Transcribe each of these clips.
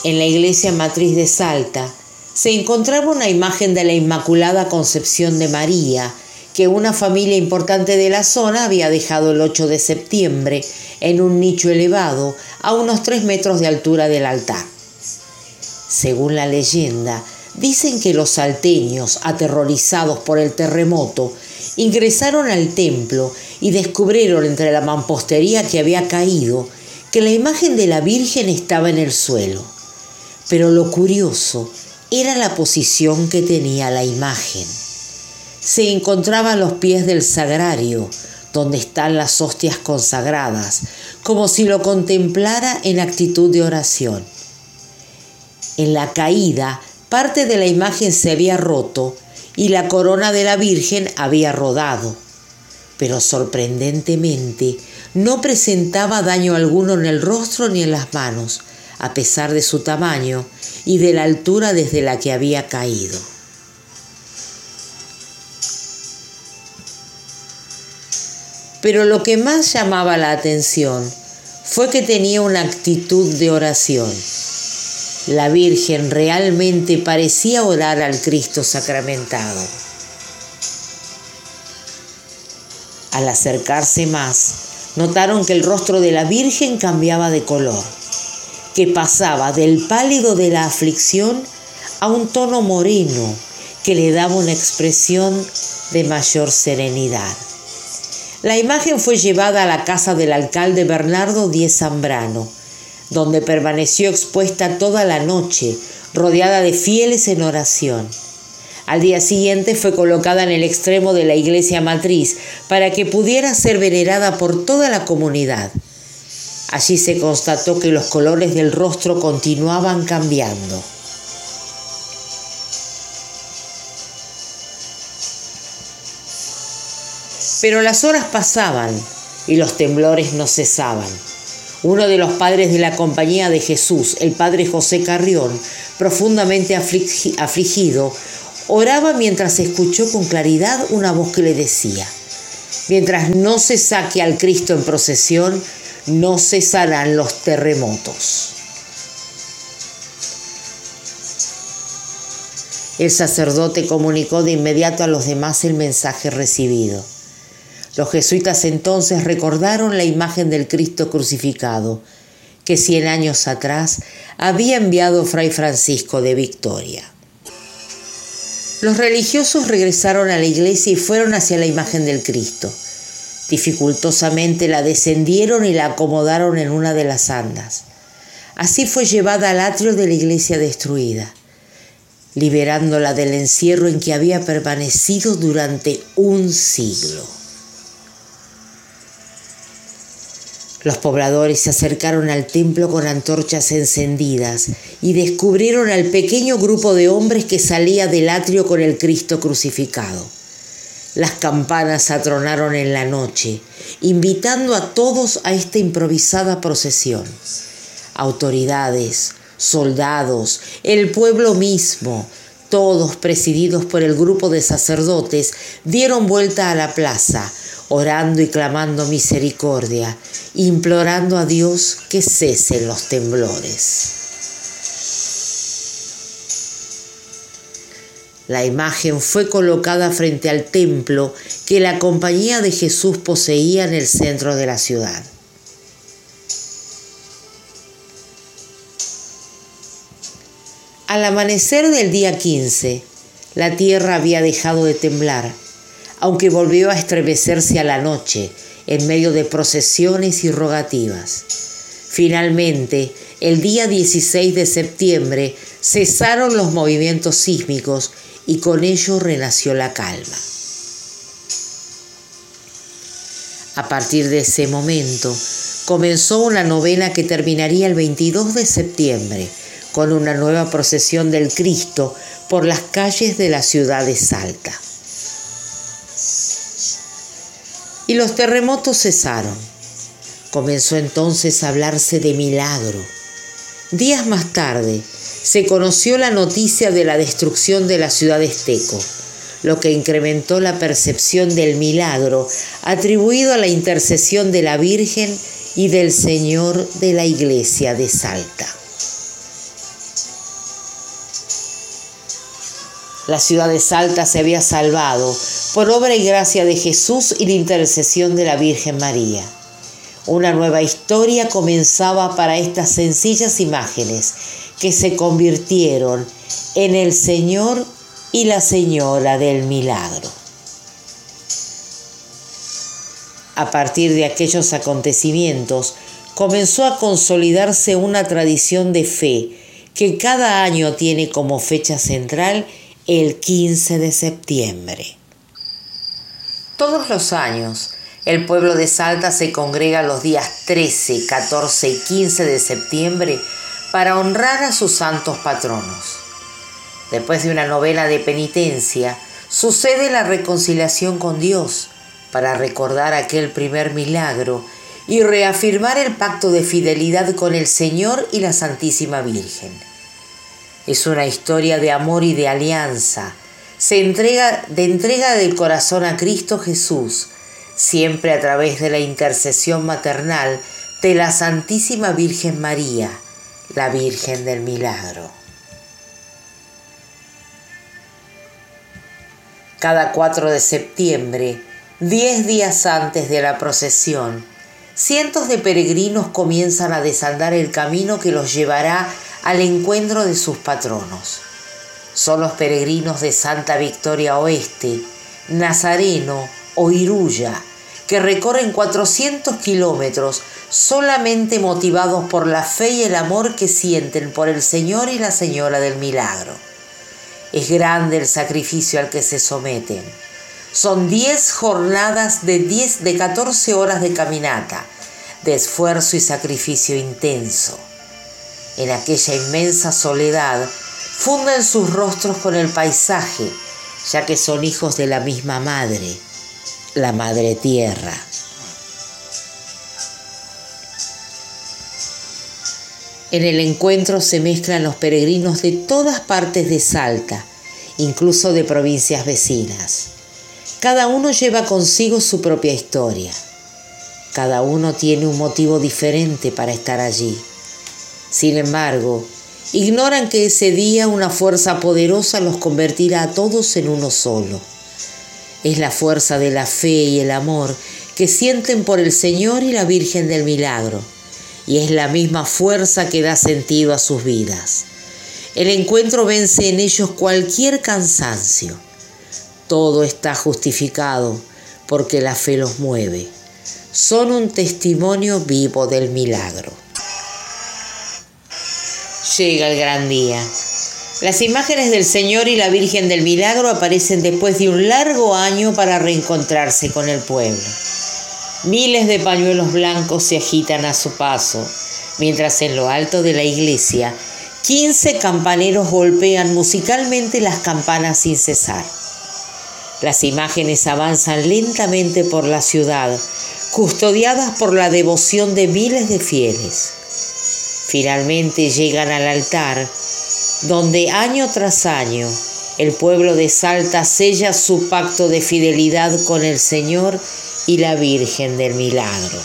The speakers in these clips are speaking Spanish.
En la iglesia matriz de Salta se encontraba una imagen de la Inmaculada Concepción de María que una familia importante de la zona había dejado el 8 de septiembre en un nicho elevado a unos 3 metros de altura del altar. Según la leyenda, dicen que los salteños, aterrorizados por el terremoto, ingresaron al templo y descubrieron entre la mampostería que había caído que la imagen de la Virgen estaba en el suelo. Pero lo curioso era la posición que tenía la imagen. Se encontraba a los pies del sagrario, donde están las hostias consagradas, como si lo contemplara en actitud de oración. En la caída, parte de la imagen se había roto y la corona de la Virgen había rodado, pero sorprendentemente no presentaba daño alguno en el rostro ni en las manos, a pesar de su tamaño y de la altura desde la que había caído. Pero lo que más llamaba la atención fue que tenía una actitud de oración. La Virgen realmente parecía orar al Cristo sacramentado. Al acercarse más, notaron que el rostro de la Virgen cambiaba de color, que pasaba del pálido de la aflicción a un tono moreno que le daba una expresión de mayor serenidad. La imagen fue llevada a la casa del alcalde Bernardo Díez Zambrano, donde permaneció expuesta toda la noche, rodeada de fieles en oración. Al día siguiente fue colocada en el extremo de la iglesia matriz para que pudiera ser venerada por toda la comunidad. Allí se constató que los colores del rostro continuaban cambiando. Pero las horas pasaban y los temblores no cesaban. Uno de los padres de la Compañía de Jesús, el padre José Carrión, profundamente afligido, oraba mientras escuchó con claridad una voz que le decía: mientras no se saque al Cristo en procesión, no cesarán los terremotos. El sacerdote comunicó de inmediato a los demás el mensaje recibido. Los jesuitas entonces recordaron la imagen del Cristo crucificado, que 100 años atrás había enviado Fray Francisco de Victoria. Los religiosos regresaron a la iglesia y fueron hacia la imagen del Cristo. Dificultosamente la descendieron y la acomodaron en una de las andas. Así fue llevada al atrio de la iglesia destruida, liberándola del encierro en que había permanecido durante un siglo. Los pobladores se acercaron al templo con antorchas encendidas y descubrieron al pequeño grupo de hombres que salía del atrio con el Cristo crucificado. Las campanas atronaron en la noche, invitando a todos a esta improvisada procesión. Autoridades, soldados, el pueblo mismo, todos presididos por el grupo de sacerdotes, dieron vuelta a la plaza, orando y clamando misericordia, implorando a Dios que cesen los temblores. La imagen fue colocada frente al templo que la Compañía de Jesús poseía en el centro de la ciudad. Al amanecer del día 15, la tierra había dejado de temblar, aunque volvió a estremecerse a la noche, en medio de procesiones y rogativas. Finalmente, el día 16 de septiembre, cesaron los movimientos sísmicos y con ello renació la calma. A partir de ese momento, comenzó una novena que terminaría el 22 de septiembre, con una nueva procesión del Cristo por las calles de la ciudad de Salta. Y los terremotos cesaron. Comenzó entonces a hablarse de milagro. Días más tarde, se conoció la noticia de la destrucción de la ciudad de Esteco, lo que incrementó la percepción del milagro atribuido a la intercesión de la Virgen y del Señor de la iglesia de Salta. La ciudad de Salta se había salvado por obra y gracia de Jesús y la intercesión de la Virgen María. Una nueva historia comenzaba para estas sencillas imágenes que se convirtieron en el Señor y la Señora del Milagro. A partir de aquellos acontecimientos, comenzó a consolidarse una tradición de fe que cada año tiene como fecha central el 15 de septiembre. Todos los años, el pueblo de Salta se congrega los días 13, 14 y 15 de septiembre para honrar a sus santos patronos. Después de una novena de penitencia, sucede la reconciliación con Dios para recordar aquel primer milagro y reafirmar el pacto de fidelidad con el Señor y la Santísima Virgen. Es una historia de amor y de alianza, de entrega del corazón a Cristo Jesús, siempre a través de la intercesión maternal de la Santísima Virgen María, la Virgen del Milagro. Cada 4 de septiembre, 10 días antes de la procesión, cientos de peregrinos comienzan a desandar el camino que los llevará al encuentro de sus patronos. Son los peregrinos de Santa Victoria Oeste, Nazareno o Iruya, que recorren 400 kilómetros solamente motivados por la fe y el amor que sienten por el Señor y la Señora del Milagro. Es grande el sacrificio al que se someten. Son 10 jornadas de 14 horas de caminata, de esfuerzo y sacrificio intenso. En aquella inmensa soledad, funden sus rostros con el paisaje, ya que son hijos de la misma madre, la Madre Tierra. En el encuentro se mezclan los peregrinos de todas partes de Salta, incluso de provincias vecinas. Cada uno lleva consigo su propia historia. Cada uno tiene un motivo diferente para estar allí. Sin embargo, ignoran que ese día una fuerza poderosa los convertirá a todos en uno solo. Es la fuerza de la fe y el amor que sienten por el Señor y la Virgen del Milagro, y es la misma fuerza que da sentido a sus vidas. El encuentro vence en ellos cualquier cansancio. Todo está justificado porque la fe los mueve. Son un testimonio vivo del milagro. Llega el gran día. Las imágenes del Señor y la Virgen del Milagro aparecen después de un largo año para reencontrarse con el pueblo. Miles de pañuelos blancos se agitan a su paso, mientras en lo alto de la iglesia 15 campaneros golpean musicalmente las campanas sin cesar. Las imágenes avanzan lentamente por la ciudad, custodiadas por la devoción de miles de fieles. Finalmente llegan al altar, donde año tras año el pueblo de Salta sella su pacto de fidelidad con el Señor y la Virgen del Milagro.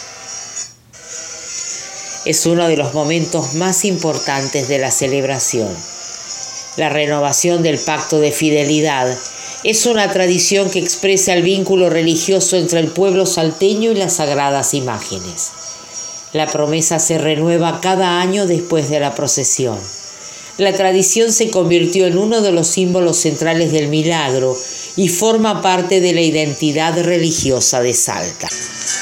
Es uno de los momentos más importantes de la celebración. La renovación del pacto de fidelidad es una tradición que expresa el vínculo religioso entre el pueblo salteño y las sagradas imágenes. La promesa se renueva cada año después de la procesión. La tradición se convirtió en uno de los símbolos centrales del milagro y forma parte de la identidad religiosa de Salta.